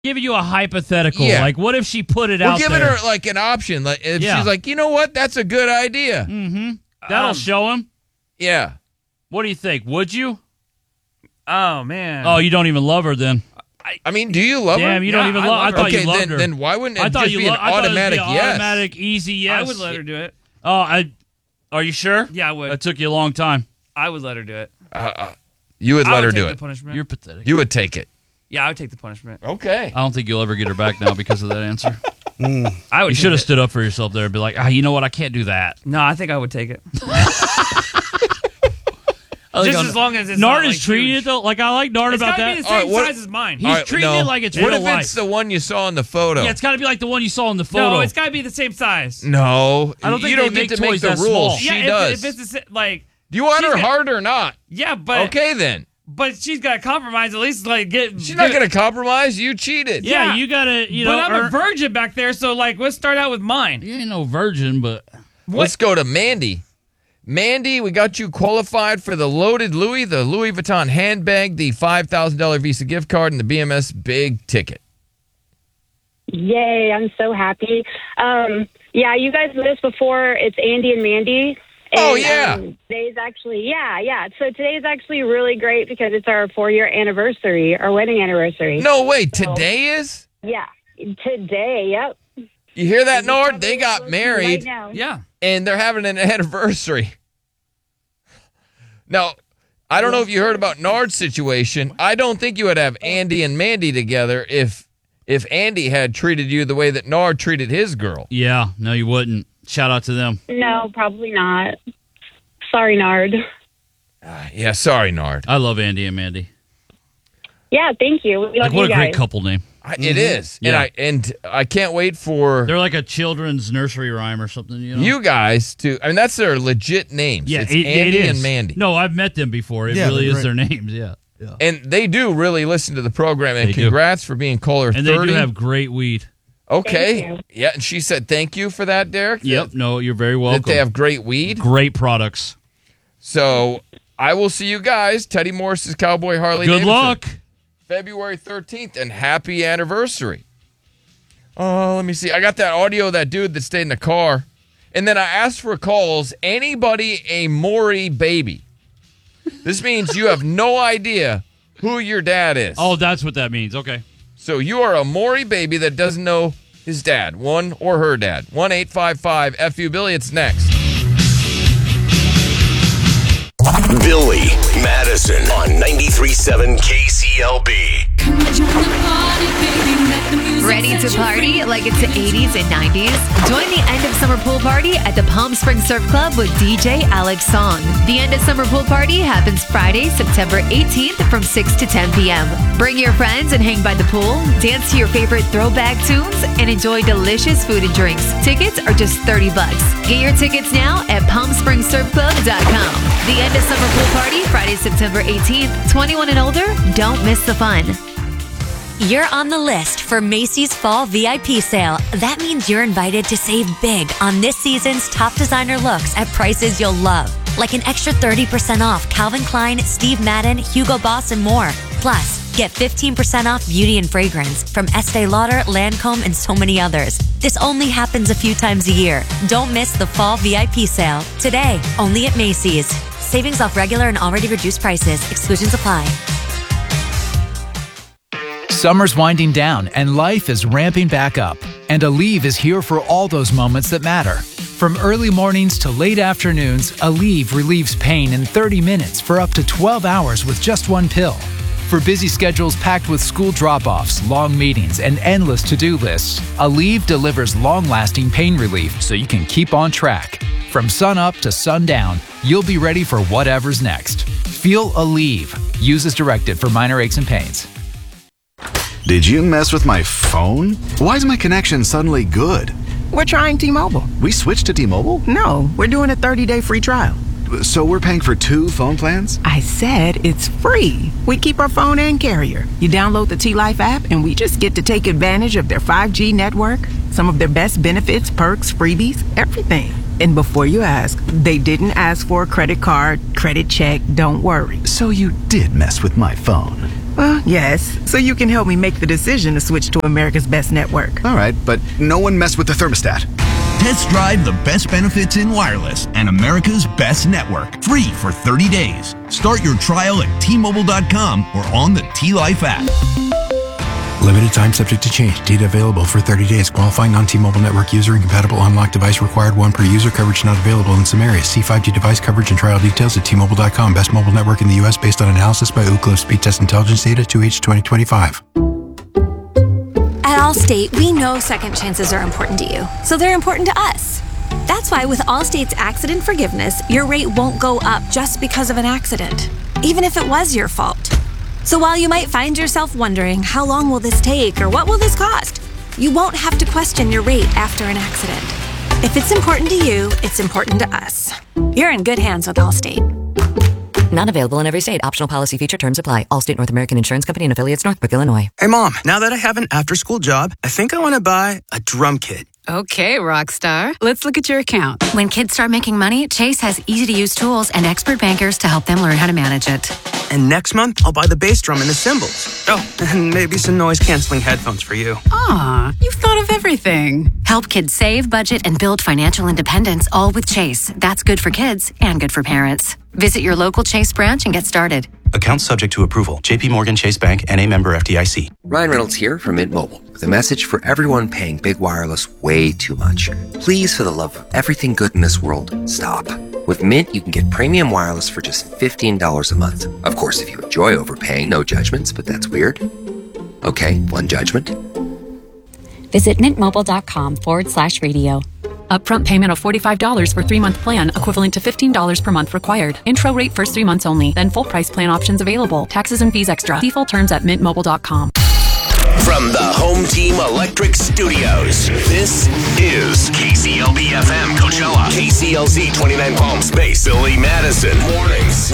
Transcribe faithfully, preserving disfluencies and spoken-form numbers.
giving you a hypothetical. Yeah. Like, what if she put it We're out there? giving her like an option. Like, if Yeah. she's like, you know what, that's a good idea. Mm-hmm. That'll Um, show him. Yeah. What do you think? Would you? Oh, man. Oh, you don't even love her then. I mean, do you love her? Damn, you Yeah, don't even I love. love I her. thought Okay, you loved then, her. then why wouldn't it I thought just you be an lo- I thought it'd be automatic an yes? automatic easy yes. I would let her do it. Oh, I. Are you sure? Yeah, I would. That took you a long time. I would let her do it. Uh, uh, you would I let would her take do the it. punishment. You're pathetic. You would take it. Yeah, I would take the punishment. Okay. I don't think you'll ever get her back now because of that answer. I would. You take should have it. stood up for yourself there and be like, ah, you know what? I can't do that. No, I think I would take it. I think Just I'm- as long as it's Nard not, is like, treating huge. it though. Like I like Nard It's about gotta that. be the All same right, what- size as mine. He's All right, treating no. it like it's What real if life. it's the one you saw in the photo? Yeah, it's got to be like the one you saw in the photo. No, it's got to be the same size. No. I don't think you they don't make get to make toys the that rules. small. She yeah, if, does. if it's the, sa- like, Do you want she's her got- hard or not? yeah, but Okay, then. but she's got to compromise at least. Like, get. She's not going to compromise. You cheated. yeah, yeah. you got to, you But know. I'm a earn- virgin back there, so like, let's start out with mine. You ain't no virgin, but Let's go to Mandy. Mandy, we got you qualified for the loaded Louis, the Louis Vuitton handbag, the five thousand dollars Visa gift card, and the B M S big ticket. Yay, I'm so happy. Um, yeah, you guys know this before. It's Andy and Mandy. And, Oh, yeah. Um, today's actually, yeah, yeah. So today's actually really great because it's our four-year anniversary, our wedding anniversary. No, wait, today is? Yeah, today, yep. You hear that, Nord? They got Right married, now. Yeah. and they're having an anniversary. Now, I don't know if you heard about Nard's situation. I don't think you would have Andy and Mandy together if if Andy had treated you the way that Nard treated his girl. yeah, no, you wouldn't. Shout out to them. No, probably not. Sorry, Nard. Uh, yeah, sorry, Nard. I love Andy and Mandy. Yeah, thank you. We love Like, what you a great guys. couple name. I, it is, and Yeah. I and I can't wait for They're like a children's nursery rhyme or something, you know? you guys to. I mean, that's their legit names. yeah, it's it, Andy it is. and Mandy, No, I've met them before. It Yeah, really they're is great. their names, yeah. yeah. and they do really listen to the program. And They do. congrats for being caller And they thirty. do have great weed. okay, Thank you. yeah, and she said thank you for that, Derek. Yep, that, no, you're very welcome. that they have great weed. great products. So I will see you guys. Teddy Morris's Cowboy Harley. Good Davidson, luck. February thirteenth, and happy anniversary. Oh, let me see. I got that audio of that dude that stayed in the car. And then I asked for calls. Anybody a Maury baby? This means you have no idea who your dad is. Oh, that's what that means. Okay. So you are a Maury baby that doesn't know his dad, one or her dad. one eight five five F U Billy. It's next. Billy Madison on ninety-three point seven K C L B. Ready to party like it's the eighties and nineties? Join the end of summer pool party at the Palm Springs Surf Club with D J Alex Song. The end of summer pool party happens Friday, September eighteenth from six to ten p.m. Bring your friends and hang by the pool, dance to your favorite throwback tunes, and enjoy delicious food and drinks. Tickets are just thirty bucks. Get your tickets now at palm springs surf club dot com. The end of summer pool party, Friday, September eighteenth. twenty-one and older, don't miss the fun. You're on the list for Macy's Fall V I P Sale. That means you're invited to save big on this season's top designer looks at prices you'll love. Like an extra thirty percent off Calvin Klein, Steve Madden, Hugo Boss, and more. Plus, get fifteen percent off beauty and fragrance from Estee Lauder, Lancome, and so many others. This only happens a few times a year. Don't miss the Fall V I P Sale. Today, only at Macy's. Savings off regular and already reduced prices. Exclusions apply. Summer's winding down and life is ramping back up. And Aleve is here for all those moments that matter. From early mornings to late afternoons, Aleve relieves pain in thirty minutes for up to twelve hours with just one pill. For busy schedules packed with school drop-offs, long meetings, and endless to-do lists, Aleve delivers long-lasting pain relief so you can keep on track. From sun up to sundown, you'll be ready for whatever's next. Feel Aleve. Use as directed for minor aches and pains. Did you mess with my phone? Why is my connection suddenly good? We're trying T-Mobile. We switched to T-Mobile? No, we're doing a thirty-day free trial. So we're paying for two phone plans? I said it's free. We keep our phone and carrier. You download the T-Life app and we just get to take advantage of their five G network, some of their best benefits, perks, freebies, everything. And before you ask, they didn't ask for a credit card, credit check, don't worry. So you did mess with my phone. Well, yes. So you can help me make the decision to switch to America's Best Network. All right, but no one messed with the thermostat. Test drive the best benefits in wireless and America's Best Network. Free for thirty days. Start your trial at T Mobile dot com or on the T-Life app. Limited time subject to change. Data available for thirty days. Qualifying non-T-Mobile network user. Incompatible unlocked device required. One per user. Coverage not available in some areas. See five G device coverage and trial details at T Mobile dot com. Best mobile network in the U S based on analysis by Ookla Speed Test Intelligence data two H twenty twenty-five. At Allstate, we know second chances are important to you, so they're important to us. That's why with Allstate's accident forgiveness, your rate won't go up just because of an accident, even if it was your fault. So while you might find yourself wondering, how long will this take or what will this cost? You won't have to question your rate after an accident. If it's important to you, it's important to us. You're in good hands with Allstate. Not available in every state. Optional policy feature terms apply. Allstate North American Insurance Company and affiliates, Northbrook, Illinois. Hey, Mom, now that I have an after-school job, I think I want to buy a drum kit. Okay, Rockstar. Let's look at your account. When kids start making money, Chase has easy-to-use tools and expert bankers to help them learn how to manage it. And next month, I'll buy the bass drum and the cymbals. Oh, and maybe some noise-canceling headphones for you. Aw, you've thought of everything. Help kids save, budget, and build financial independence, all with Chase. That's good for kids and good for parents. Visit your local Chase branch and get started. Account subject to approval. J P Morgan Chase Bank, N A member F D I C. Ryan Reynolds here from Mint Mobile with a message for everyone paying big wireless way too much. Please, for the love of everything good in this world, stop. With Mint, you can get premium wireless for just fifteen dollars a month. Of course, if you enjoy overpaying, no judgments, but that's weird. Okay, one judgment. Visit mintmobile.com forward slash radio. Upfront payment of forty-five dollars for three-month plan, equivalent to fifteen dollars per month required. Intro rate first three months only, then full price plan options available. Taxes and fees extra. Default terms at mint mobile dot com. From the Home Team Electric Studios, this is K C L B F M Coachella. K C L Z twenty-nine Palm Space, Billy Madison. Mornings.